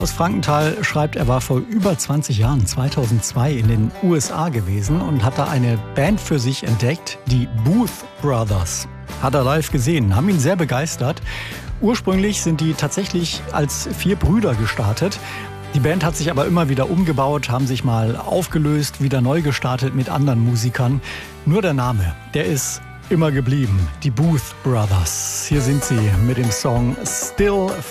Aus Frankenthal schreibt, er war vor über 20 Jahren, 2002, in den USA gewesen und hat da eine Band für sich entdeckt, die Booth Brothers. Hat er live gesehen, haben ihn sehr begeistert. Ursprünglich sind die tatsächlich als 4 Brüder gestartet. Die Band hat sich aber immer wieder umgebaut, haben sich mal aufgelöst, wieder neu gestartet mit anderen Musikern. Nur der Name, der ist immer geblieben. Die Booth Brothers. Hier sind sie mit dem Song Still